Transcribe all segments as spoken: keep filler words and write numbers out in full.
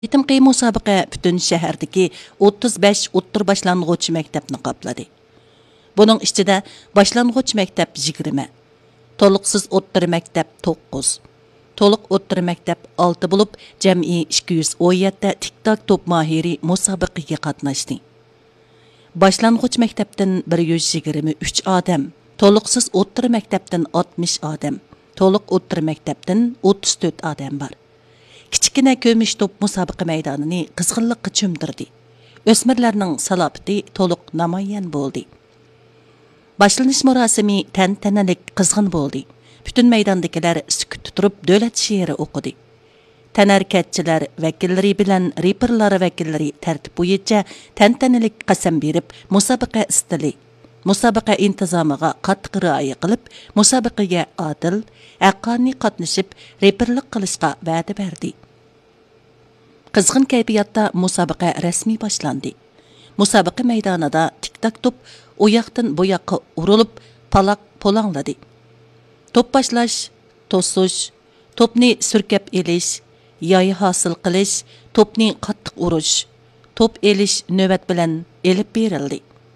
Qitimqi musobaqa butun shahardagi o'ttiz besh o'ttir boshlang'ich maktabni qopladi. Buning ichida boshlang'ich maktab yigirma, to'liqsiz o'ttir maktab to'qqiz, to'liq o'ttir maktab olti bo'lib, jami ikki yuz o'n yetti TikTok top mahiri musobaqaga qatnashdi. Boshlang'ich maktabdan bir yuz yigirma uch odam, to'liqsiz o'ttir maktabdan oltmish odam, to'liq o'ttir maktabdan o'ttiz to'rt odam bor. Kichkina ko'mish top musobaqa maydonini qizg'inlikqa cho'mdirdi. O'smirlarning salobati to'liq namoyon bo'ldi. Boshlanish murosimi tantanalik qizg'in bo'ldi. Butun maydondagilar sukut turib davlat she'ri o'qidi. Tanarkatchilar vakillari bilan reperlar vakillari tartib bo'yicha tantanalik qasam berib, musobaqa istili, musobaqa intizomiga qattiq rioya qilib, musobaqaga odil, haqqoniy qatnashib, reperlik qilishga va'da berdi. Qizg'in kayfiyatda musobaqa rasmiy boshlandi. Musobaqa maydonida TikTok top u yoqdan bu yoqqa urilib, paloq polangladi. Top boshlash, to'sish, topni surkab elish, yoyi hosil qilish, topni qattiq urish, top elish navbat bilan elib berildi.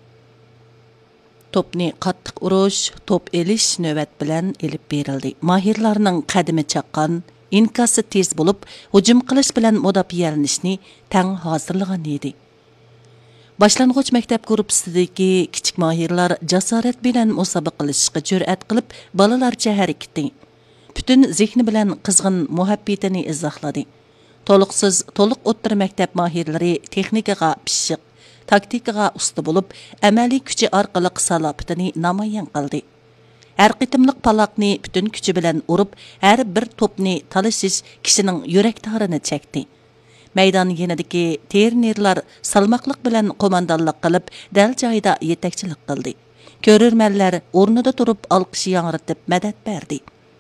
Topni qattiq urish, top elish navbat bilan elib berildi. Mahirlarning qadimi chaqqan, inkasi tez bo'lib, hujum qilish bilan mudofiyalanishni tang hozirlagan edi. Boshlang'ich maktab guruhidagi kichik mahirlar jasorat bilan musobaqa qilishga jur'at qilib, bolalarcha harakatni, butun zehni bilan qizg'in muhabbatini izohladi. To'liqsiz to'liq o'ttir maktab mahirlari texnikaga pishiq, taktikaga usta bo'lib, amaliy kuchi orqali salobatini namoyon qildi. Har qitimliq paloqni butun kuchi bilan urib, har bir to'pni talashish kishining yurak tarini chekdi. Maydon yanidagi ternerlar salmoqliq bilan qo'mondonlik qilib, dal joyida yetakchilik qildi. Ko'rurmanlar o'rnida turib olqish yangratib madad berdi.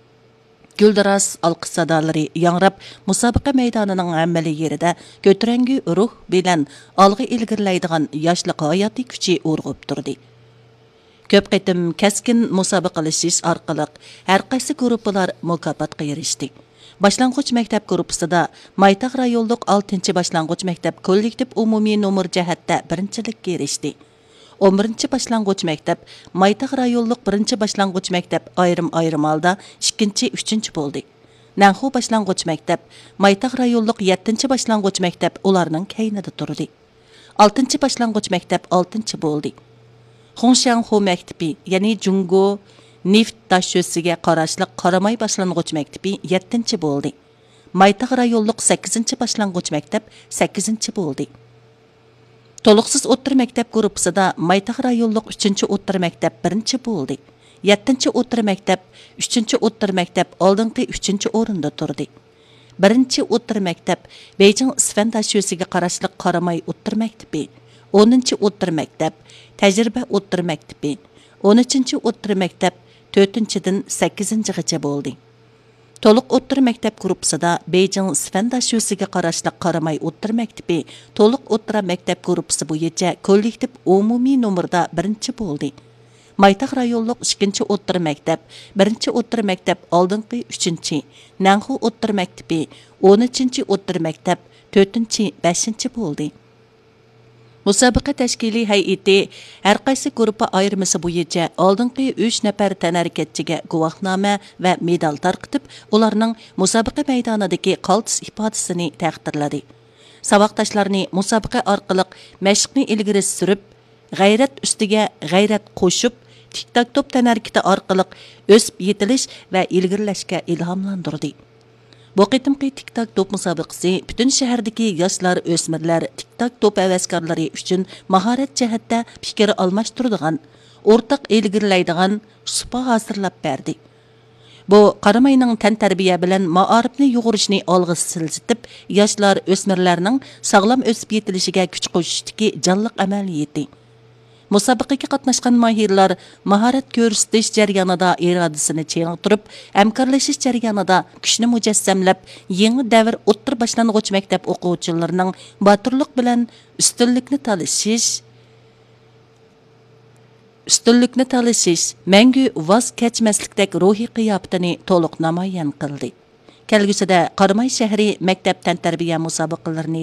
Guldiras olqish sadolari yangrab, musobaqa maydonining amali yerida ko'tarangi ruh bilan olg'a ilgirlaydigan yoshlik hayotiy kuchi urg'ib turdi. Ko'p qitim kaskin musobaqalashish orqali har qaysi guruhlar mukofotga erishdi. Boshlang'ich maktab guruhida Maytaq rayonlik oltinchi boshlang'ich maktab kollektiv umumiy nomer jihatda birinchilikka erishdi. o'n birinchi boshlang'ich maktab Maytaq rayonlik birinchi boshlang'ich maktab ayrim-ayrim holda ikkinchi, uchinchi bo'ldi. Nanxu boshlang'ich maktab Maytaq rayonlik yettinchi boshlang'ich maktab ularning kaynida turdi. oltinchi boshlang'ich maktab oltinchi bo'ldi. Xongshanxu maktabi, ya'ni Jungo neft tashuvsiga qarashli Qaramay boshlang'ich maktabi yettinchi bo'ldi. Maytaq rayonlik sakkizinchi boshlang'ich maktab sakkizinchi bo'ldi. To'liqsiz o'ttir maktab guruhida Maytaq rayonlik uchinchi o'ttir maktab birinchi bo'ldi. yettinchi o'ttir maktab, uchinchi o'ttir maktab oldingi uchinchi o'rinda turdi. birinchi o'ttir maktab Beijing Isfan tashuvsiga qarashli Qaramay o'ttir maktabi, o'ninchi o'ttir maktab tajriba o'ttir maktabi, o'n uchinchi o'ttir maktab to'rtinchidan sakkizinchigacha bo'ldi. To'liq o'ttir maktab guruhida Beijing Isfan tashuvsiga qarashli Qaramay o'ttir maktabi, to'liq o'ttir maktab guruhi bo'yicha kollektiv umumiy nomerda birinchi bo'ldi. Maytaq rayonlik ikkinchi o'ttir maktab, birinchi o'ttir maktab oldingi uchinchi, Nanxu o'ttir maktabi, o'n uchinchi o'ttir maktab to'rtinchi, beshinchi bo'ldi. Musobaqa tashkiliy hay'ati har qaysi guruhga ayirmasi bo'yicha oldingi uch nafar tanarkatchiga guvohnoma va medal tarqitib, ularning musobaqa maydonidagi qaltis ifodasini taqdirladi. Saboqdoshlarni musobaqa orqali mashqni ilgari surib, g'ayrat ustiga g'ayrat qo'shib, TikTok top tanarkati orqali o'sib yetilish va ilgirlashga ilhomlantirdi. Bu qitimqi TikTok top musobaqasi butun shahardagi yoshlar, o'smirlar, TikTok top havaskorlari uchun mahorat jihatda fikr almashtiradigan, o'rtaq ilgirlaydigan supa hozirlab berdi. Bu Qaramayning tantarbiya bilan ma'arifni yo'g'irishni olg'a siljitib, yoshlar, o'smirlarning sog'lom o'sib yetilishiga kuch qo'shishdagi jonliq amaliyati. Musobaqaga qatnashgan mahirlar mahorat ko'rsatish jarayonida irodasini chengtirib, hamkorlashish jarayonida kuchni mujassamlab, yangi davr o'ttir boshlang'ich maktab o'quvchilarining botirlik bilan ustunlikni talashish, ustunlikni talashish, mangu voz kechmaslikdek ruhiy qiyofatini to'liq namoyon qildi. Kelgusida Qaramay shahri maktab tantarbiya musobaqalarini